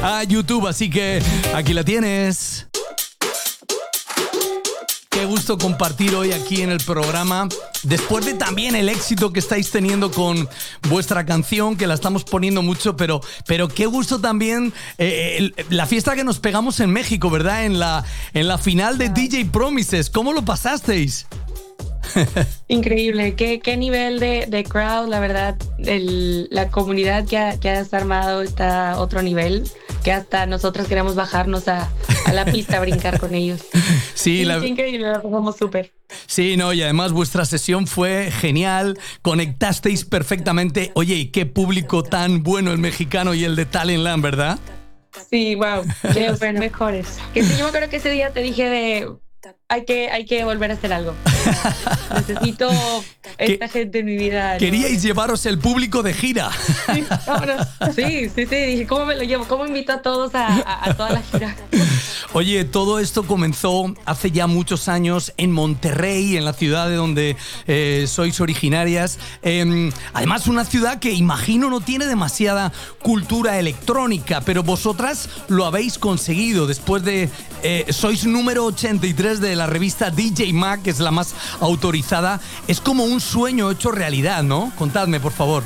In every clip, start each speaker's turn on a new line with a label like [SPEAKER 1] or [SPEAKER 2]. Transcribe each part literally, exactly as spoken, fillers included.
[SPEAKER 1] a YouTube. Así que aquí la tienes. Qué gusto compartir hoy aquí en el programa. Después de también el éxito que estáis teniendo con vuestra canción, que la estamos poniendo mucho, pero, pero qué gusto también eh, el, la fiesta que nos pegamos en México, ¿verdad? En la, en la final de D J Promises. ¿Cómo lo pasasteis?
[SPEAKER 2] Increíble, qué, qué nivel de, de crowd, la verdad, el, la comunidad que, ha, que has armado está a otro nivel, que hasta nosotros queremos bajarnos a, a la pista a brincar con ellos.
[SPEAKER 1] Sí,
[SPEAKER 2] sí
[SPEAKER 1] la...
[SPEAKER 2] qué increíble, la pasamos súper.
[SPEAKER 1] Sí, no, y además vuestra sesión fue genial, conectasteis perfectamente. Oye, y qué público tan bueno el mexicano y el de Talentland, ¿verdad?
[SPEAKER 2] Sí, wow, de los mejores. Que sí, yo me acuerdo que ese día te dije de... Hay que, hay que volver a hacer algo. Necesito esta gente en mi vida.
[SPEAKER 1] Queríais
[SPEAKER 2] ¿no?
[SPEAKER 1] llevaros el público de gira.
[SPEAKER 2] Sí, vámonos. sí, sí, sí. Dije, ¿cómo me lo llevo? ¿Cómo invito a todos a, a, a toda la gira?
[SPEAKER 1] Oye, todo esto comenzó hace ya muchos años en Monterrey, en la ciudad de donde eh, sois originarias. Eh, además, una ciudad que imagino no tiene demasiada cultura electrónica, pero vosotras lo habéis conseguido. Después de... Eh, sois número ochenta y tres de la revista D J Mag, que es la más autorizada. Es como un sueño hecho realidad, ¿no? Contadme, por favor.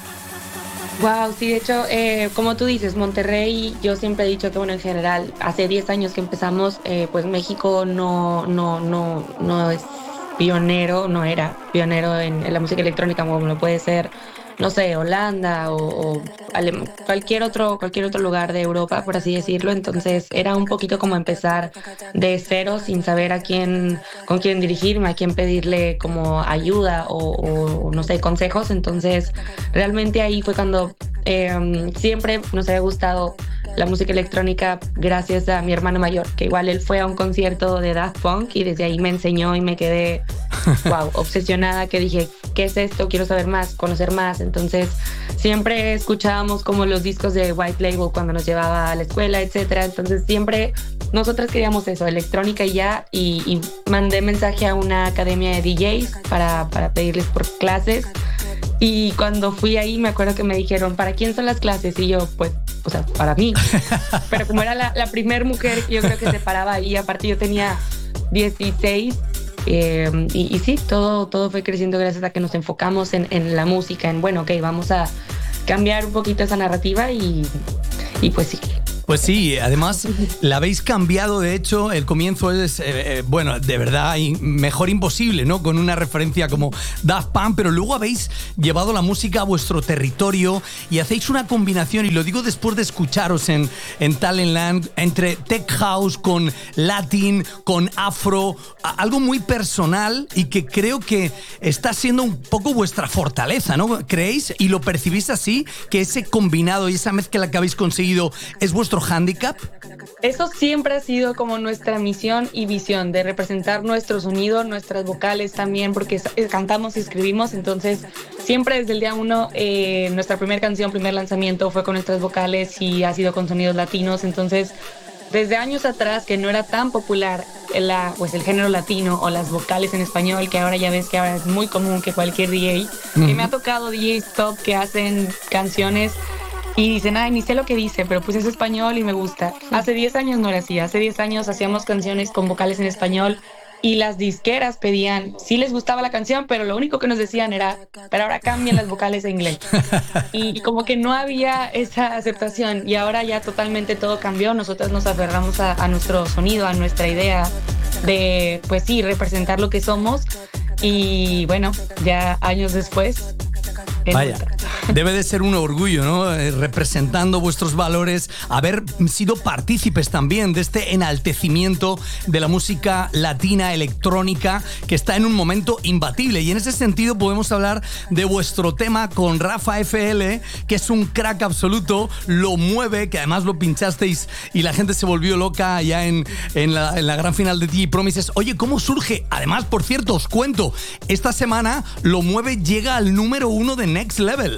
[SPEAKER 2] Wow, sí, de hecho, eh, como tú dices, Monterrey, yo siempre he dicho que, bueno, en general, hace diez años que empezamos, eh, pues México no, no, no, no es pionero, no era pionero en, en la música electrónica como lo puede ser, no sé, Holanda o, o Alem- cualquier otro, cualquier otro lugar de Europa, por así decirlo. Entonces era un poquito como empezar de cero sin saber a quién, con quién dirigirme, a quién pedirle como ayuda o, o no sé, consejos. Entonces realmente ahí fue cuando eh, siempre nos había gustado la música electrónica gracias a mi hermano mayor, que igual él fue a un concierto de Daft Punk y desde ahí me enseñó y me quedé, wow, obsesionada, que dije, ¿qué es esto? Quiero saber más, conocer más. Entonces siempre escuchábamos como los discos de White Label cuando nos llevaba a la escuela, etcétera. Entonces siempre nosotras queríamos eso, electrónica y ya, y, y mandé mensaje a una academia de D Js para, para pedirles por clases. Y cuando fui ahí me acuerdo que me dijeron, ¿para quién son las clases? Y yo, pues, o sea, para mí. Pero como era la, la primer mujer que yo creo que se paraba ahí, aparte yo tenía dieciséis, eh, y, y sí, todo, todo fue creciendo gracias a que nos enfocamos en, en la música, en, bueno, ok, vamos a cambiar un poquito esa narrativa y, y pues sí.
[SPEAKER 1] Pues sí, además la habéis cambiado, de hecho, el comienzo es, eh, eh, bueno, de verdad, mejor imposible, ¿no? Con una referencia como Daft Punk, pero luego habéis llevado la música a vuestro territorio y hacéis una combinación, y lo digo después de escucharos en, en Talentland, entre tech house con latin, con afro, algo muy personal y que creo que está siendo un poco vuestra fortaleza, ¿no? ¿Creéis y lo percibís así? Que ese combinado y esa mezcla que habéis conseguido es vuestro handicap.
[SPEAKER 2] Eso siempre ha sido como nuestra misión y visión, de representar nuestro sonido, nuestras vocales también, porque cantamos y escribimos. Entonces siempre desde el día uno, eh, nuestra primera canción, primer lanzamiento fue con nuestras vocales y ha sido con sonidos latinos. Entonces desde años atrás, que no era tan popular la, pues el género latino o las vocales en español, que ahora ya ves que ahora es muy común que cualquier D J, uh-huh. que me ha tocado D Js top que hacen canciones y dicen, ay, ni sé lo que dice, pero pues es español y me gusta. Hace diez años no era así. Hace diez años hacíamos canciones con vocales en español y las disqueras pedían, sí les gustaba la canción, pero lo único que nos decían era, pero ahora cambian las vocales a inglés. Y como que no había esa aceptación, y ahora ya totalmente todo cambió. Nosotros nos aferramos a, a nuestro sonido, a nuestra idea de, pues sí, representar lo que somos. Y bueno, ya años después...
[SPEAKER 1] Vaya, debe de ser un orgullo, ¿no? Eh, representando vuestros valores, haber sido partícipes también de este enaltecimiento de la música latina electrónica que está en un momento imbatible. Y en ese sentido podemos hablar de vuestro tema con Rafa F L, que es un crack absoluto, Lo Mueve, que además lo pinchasteis y la gente se volvió loca ya en, en, la, en la gran final de D J Promises. Oye, ¿cómo surge? Además, por cierto, os cuento, esta semana Lo Mueve llega al número uno de Next Level.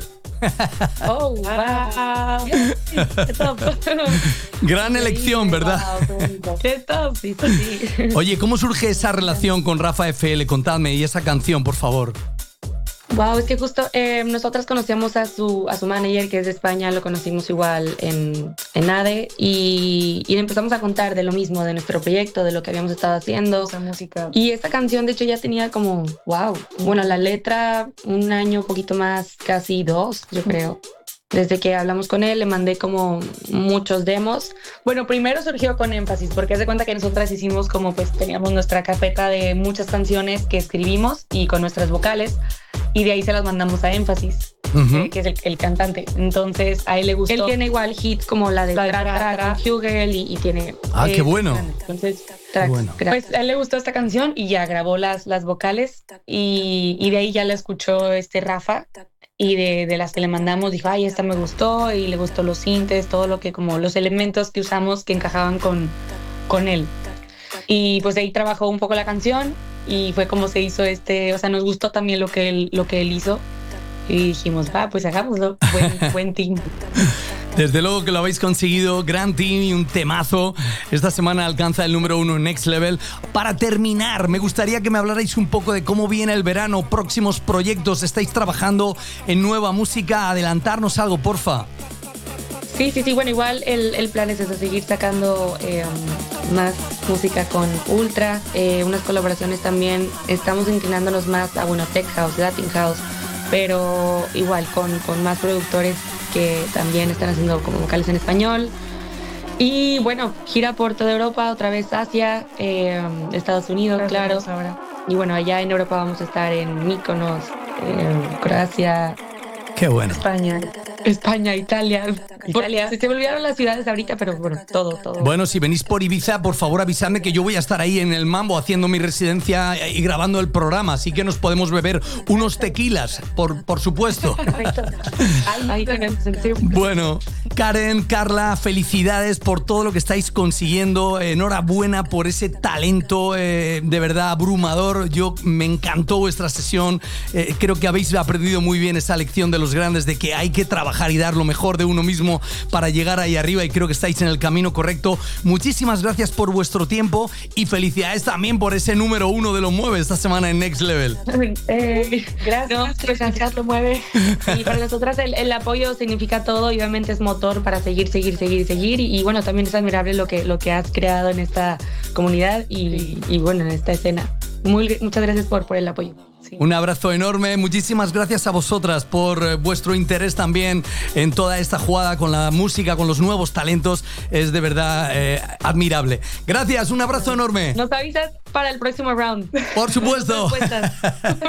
[SPEAKER 2] Oh, wow. Qué top.
[SPEAKER 1] Gran elección, ¿verdad?
[SPEAKER 2] Wow, qué top, sí, sí.
[SPEAKER 1] Oye, ¿cómo surge esa relación con Rafa F L? Contadme, y esa canción, por favor.
[SPEAKER 2] Wow, es que justo eh, nosotras conocíamos a su, a su manager, que es de España, lo conocimos igual en, en A D E, y, y empezamos a contar de lo mismo, de nuestro proyecto, de lo que habíamos estado haciendo.
[SPEAKER 3] Esa música.
[SPEAKER 2] Y esta canción, de hecho, ya tenía como, wow, bueno, la letra, un año, un poquito más, casi dos, yo creo. Desde que hablamos con él, le mandé como muchos demos. Bueno, primero surgió con Énfasis, porque haz de cuenta que nosotras hicimos como, pues, teníamos nuestra carpeta de muchas canciones que escribimos y con nuestras vocales, y de ahí se las mandamos a Énfasis, uh-huh. eh, que es el, el cantante. Entonces, a él le gustó. Él tiene igual hits como la de Hugel y, y tiene...
[SPEAKER 1] Ah, eh, qué bueno.
[SPEAKER 2] Entonces, track, bueno. Pues a él le gustó esta canción y ya grabó las, las vocales, y, y de ahí ya la escuchó este Rafa. Y de, de las que le mandamos dijo, ay, esta me gustó, y le gustó los sintes, todo lo que, como los elementos que usamos que encajaban con, con él. Y pues de ahí trabajó un poco la canción y fue como se hizo este, o sea, nos gustó también lo que él, lo que él hizo. Y dijimos, va, pues hagámoslo, buen, buen team.
[SPEAKER 1] Desde luego que lo habéis conseguido, gran team y un temazo. Esta semana alcanza el número uno en Next Level. Para terminar, me gustaría que me hablarais un poco de cómo viene el verano, próximos proyectos. ¿Estáis trabajando en nueva música? Adelantarnos algo, porfa.
[SPEAKER 2] Sí, sí, sí, bueno, igual el, el plan es eso, seguir sacando eh, más música con Ultra, eh, unas colaboraciones también. Estamos inclinándonos más a, bueno, Tech House, Latin House, pero igual con, con más productores que también están haciendo como vocales en español. Y bueno, gira por toda Europa, otra vez Asia, eh, Estados Unidos, claro. Ahora. Y bueno, allá en Europa vamos a estar en Mykonos, eh, Croacia.
[SPEAKER 1] Qué bueno.
[SPEAKER 2] España. España, Italia. Italia. Se me olvidaron las ciudades ahorita, pero bueno, todo, todo.
[SPEAKER 1] Bueno, si venís por Ibiza, por favor avisadme que yo voy a estar ahí en el Mambo haciendo mi residencia y grabando el programa, así que nos podemos beber unos tequilas, por, por supuesto.
[SPEAKER 2] Perfecto. Ahí tenemos el tiempo.
[SPEAKER 1] Bueno, Karen, Carla, felicidades por todo lo que estáis consiguiendo. Enhorabuena por ese talento eh, de verdad abrumador. Yo me encantó vuestra sesión. Eh, creo que habéis aprendido muy bien esa lección de los grandes de que hay que trabajar y dar lo mejor de uno mismo para llegar ahí arriba, y creo que estáis en el camino correcto. Muchísimas gracias por vuestro tiempo y felicidades también por ese número uno de Lo Mueve esta semana en Next Level.
[SPEAKER 2] Eh, gracias, no, pues gracias, Lo Mueve. Y para nosotras el, el apoyo significa todo, y obviamente es motor para seguir, seguir, seguir, seguir. Y, y bueno, también es admirable lo que, lo que has creado en esta comunidad y, y bueno, en esta escena. Muy, muchas gracias por, por el apoyo. Sí.
[SPEAKER 1] Un abrazo enorme, muchísimas gracias a vosotras por eh, vuestro interés también en toda esta jugada con la música, con los nuevos talentos, es de verdad eh, admirable. Gracias, un abrazo enorme.
[SPEAKER 2] Nos avisas para el próximo round.
[SPEAKER 1] Por supuesto.